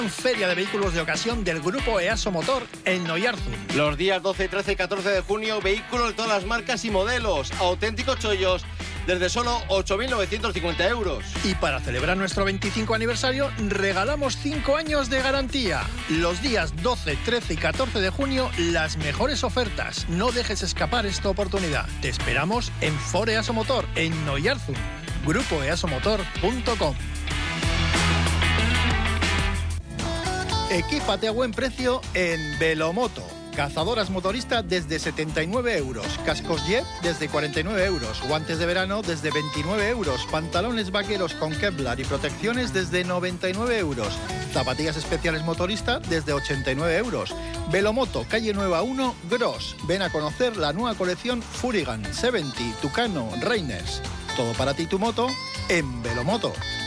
Feria de vehículos de ocasión del grupo EASO Motor en Oiartzun. Los días 12, 13 y 14 de junio, vehículos de todas las marcas y modelos, auténticos chollos, desde solo 8.950 euros. Y para celebrar nuestro 25 aniversario, regalamos 5 años de garantía. Los días 12, 13 y 14 de junio, las mejores ofertas. No dejes escapar esta oportunidad. Te esperamos en Ford EASO Motor en Oiartzun. grupoeasomotor.com. Equípate a buen precio en Velomoto. Cazadoras motoristas desde 79 euros, cascos Jet desde 49 euros, guantes de verano desde 29 euros, pantalones vaqueros con Kevlar y protecciones desde 99 euros, zapatillas especiales motoristas desde 89 euros. Velomoto, calle Nueva 1, Gros. Ven a conocer la nueva colección Furigan, 70, Tucano, Reiners. Todo para ti y tu moto en Velomoto.